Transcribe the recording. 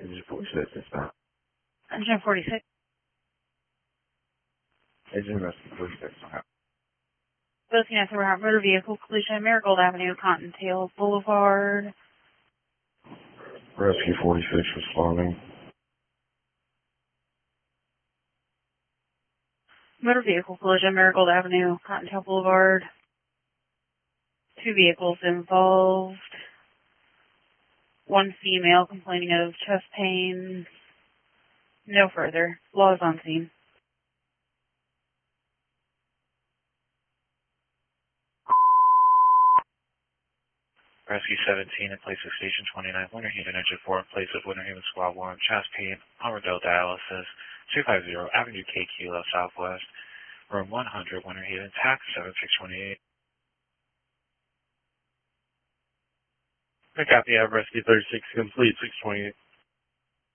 Engine 46 is not. Engine 46. Engine rescue 46 on. Both units were at motor vehicle collision, Marigold Avenue, Cottontail Boulevard. Rescue 46 responding. Motor vehicle collision, Marigold Avenue, Cottontail Boulevard. 2 vehicles involved. 1 female complaining of chest pain. No further. Law is on scene. Rescue 17 in place of Station 29, Winter Haven Engine 4 in place of Winter Haven Squad 1, chest pain, Armadale dialysis, 250 Avenue K Kilo Southwest, Room 100, Winter Haven, tax 7628. I copy. I have Rescue 36 complete, 628.